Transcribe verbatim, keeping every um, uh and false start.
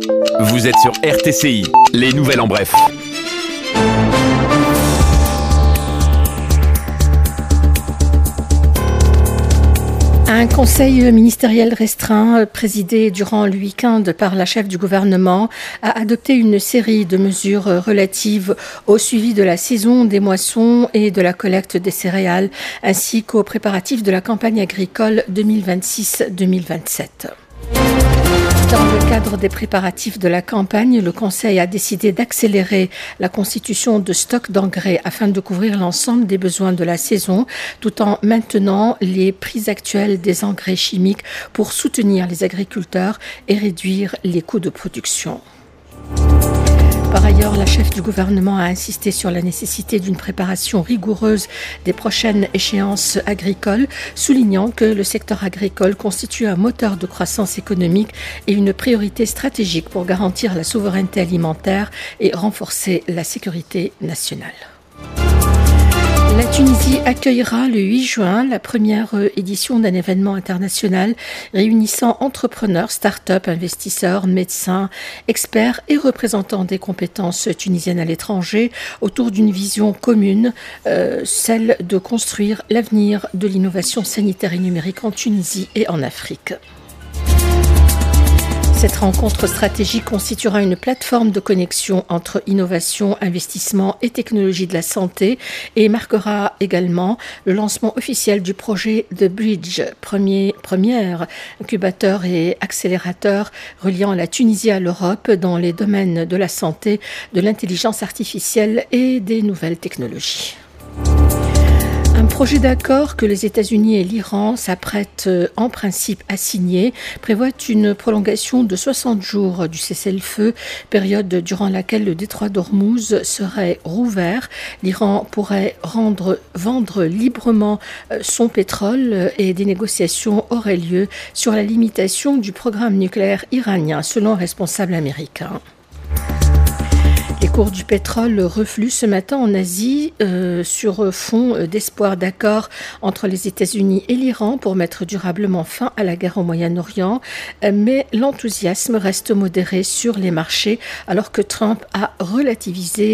Vous êtes sur R T C I, les nouvelles en bref. Un conseil ministériel restreint, présidé durant le week-end par la chef du gouvernement, a adopté une série de mesures relatives au suivi de la saison des moissons et de la collecte des céréales, ainsi qu'aux préparatifs de la campagne agricole deux mille vingt-six deux mille vingt-sept. Dans le cadre des préparatifs de la campagne, le Conseil a décidé d'accélérer la constitution de stocks d'engrais afin de couvrir l'ensemble des besoins de la saison, tout en maintenant les prix actuels des engrais chimiques pour soutenir les agriculteurs et réduire les coûts de production. Par ailleurs, la chef du gouvernement a insisté sur la nécessité d'une préparation rigoureuse des prochaines échéances agricoles, soulignant que le secteur agricole constitue un moteur de croissance économique et une priorité stratégique pour garantir la souveraineté alimentaire et renforcer la sécurité nationale. La Tunisie accueillera le huit juin la première édition d'un événement international réunissant entrepreneurs, start-up, investisseurs, médecins, experts et représentants des compétences tunisiennes à l'étranger autour d'une vision commune, euh, celle de construire l'avenir de l'innovation sanitaire et numérique en Tunisie et en Afrique. Cette rencontre stratégique constituera une plateforme de connexion entre innovation, investissement et technologie de la santé et marquera également le lancement officiel du projet The Bridge, premier, premier incubateur et accélérateur reliant la Tunisie à l'Europe dans les domaines de la santé, de l'intelligence artificielle et des nouvelles technologies. Un projet d'accord que les États-Unis et l'Iran s'apprêtent en principe à signer prévoit une prolongation de soixante jours du cessez-le-feu, période durant laquelle le détroit d'Ormuz serait rouvert. L'Iran pourrait rendre, vendre librement son pétrole et des négociations auraient lieu sur la limitation du programme nucléaire iranien, selon un responsable américain. Les cours du pétrole refluent ce matin en Asie euh, sur fond d'espoir d'accord entre les États-Unis et l'Iran pour mettre durablement fin à la guerre au Moyen-Orient. Mais l'enthousiasme reste modéré sur les marchés alors que Trump a relativisé